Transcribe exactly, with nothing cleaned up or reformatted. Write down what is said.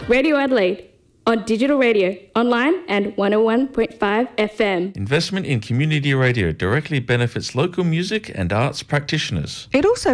Radio Adelaide, on digital radio, online and one oh one point five F M. Investment in community radio directly benefits local music and arts practitioners. It also